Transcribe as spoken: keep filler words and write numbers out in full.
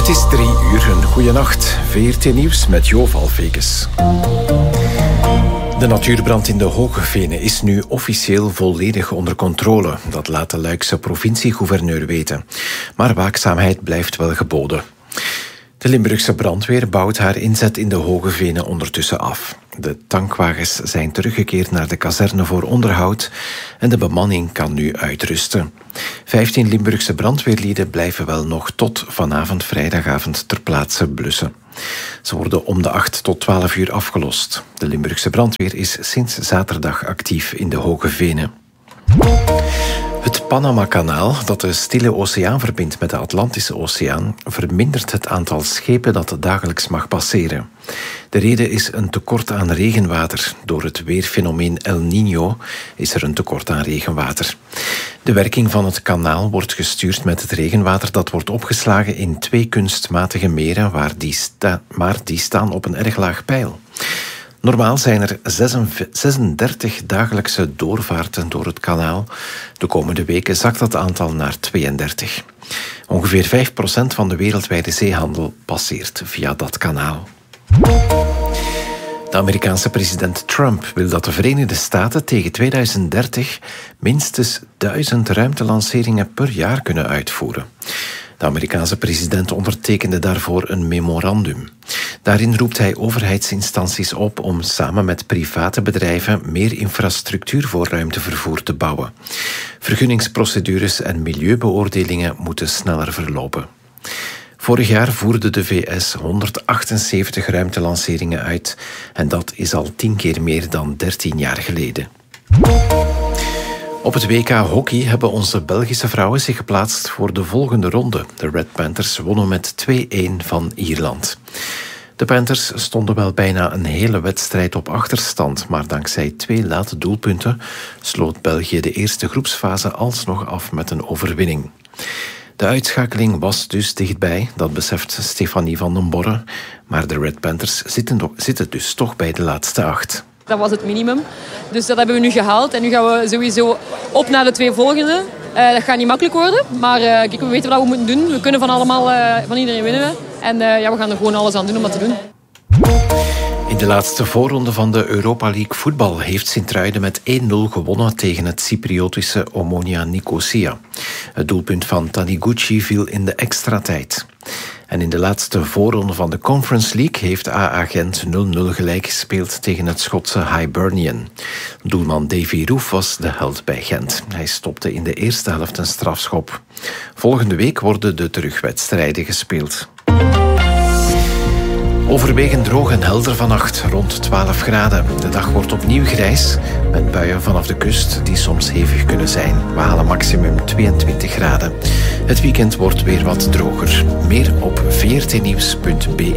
Het is drie uur, een goeie nacht. V R T Nieuws met Jo Valvekes. De natuurbrand in de Hogevenen is nu officieel volledig onder controle. Dat laat de Luikse provinciegouverneur weten. Maar waakzaamheid blijft wel geboden. De Limburgse brandweer bouwt haar inzet in de Hogevenen ondertussen af. De tankwagens zijn teruggekeerd naar de kazerne voor onderhoud en de bemanning kan nu uitrusten. Vijftien Limburgse brandweerlieden blijven wel nog tot vanavond vrijdagavond ter plaatse blussen. Ze worden om de acht tot twaalf uur afgelost. De Limburgse brandweer is sinds zaterdag actief in de Hogevenen. Het Panama-kanaal, dat de Stille Oceaan verbindt met de Atlantische Oceaan, vermindert het aantal schepen dat dagelijks mag passeren. De reden is een tekort aan regenwater. Door het weerfenomeen El Niño is er een tekort aan regenwater. De werking van het kanaal wordt gestuurd met het regenwater dat wordt opgeslagen in twee kunstmatige meren, waar die sta- maar die staan op een erg laag peil. Normaal zijn er zesendertig dagelijkse doorvaarten door het kanaal. De komende weken zakt dat aantal naar tweeëndertig. Ongeveer vijf procent van de wereldwijde zeehandel passeert via dat kanaal. De Amerikaanse president Trump wil dat de Verenigde Staten tegen tweeduizend dertig minstens duizend ruimtelanceringen per jaar kunnen uitvoeren. De Amerikaanse president ondertekende daarvoor een memorandum. Daarin roept hij overheidsinstanties op om samen met private bedrijven meer infrastructuur voor ruimtevervoer te bouwen. Vergunningsprocedures en milieubeoordelingen moeten sneller verlopen. Vorig jaar voerde de V S honderdachtenzeventig ruimtelanceringen uit en dat is al tien keer meer dan dertien jaar geleden. Op het W K hockey hebben onze Belgische vrouwen zich geplaatst voor de volgende ronde. De Red Panthers wonnen met twee-een van Ierland. De Panthers stonden wel bijna een hele wedstrijd op achterstand, maar dankzij twee late doelpunten sloot België de eerste groepsfase alsnog af met een overwinning. De uitschakeling was dus dichtbij, dat beseft Stefanie van den Borre, maar de Red Panthers zitten, zitten dus toch bij de laatste acht. Dat was het minimum. Dus dat hebben we nu gehaald. En nu gaan we sowieso op naar de twee volgende. Uh, dat gaat niet makkelijk worden. Maar uh, kijk, we weten wat we moeten doen. We kunnen van, allemaal, uh, van iedereen winnen. En uh, ja, we gaan er gewoon alles aan doen om dat te doen. In de laatste voorronde van de Europa League voetbal heeft Sint-Truiden met één nul gewonnen tegen het Cypriotische Omonia Nicosia. Het doelpunt van Taniguchi viel in de extra tijd. En in de laatste voorronde van de Conference League heeft A A Gent nul nul gelijk gespeeld tegen het Schotse Hibernian. Doelman Davy Roef was de held bij Gent. Hij stopte in de eerste helft een strafschop. Volgende week worden de terugwedstrijden gespeeld. Overwegend droog en helder vannacht, rond twaalf graden. De dag wordt opnieuw grijs, met buien vanaf de kust die soms hevig kunnen zijn. We halen maximum tweeëntwintig graden. Het weekend wordt weer wat droger. Meer op v r t nieuws punt b e.